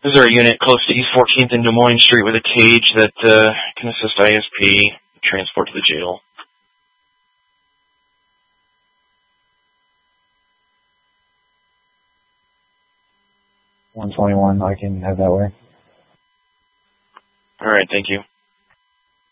Is there a unit close to East 14th and Des Moines Street with a cage that can assist ISP transport to the jail? $121, I can have that way. All right, thank you.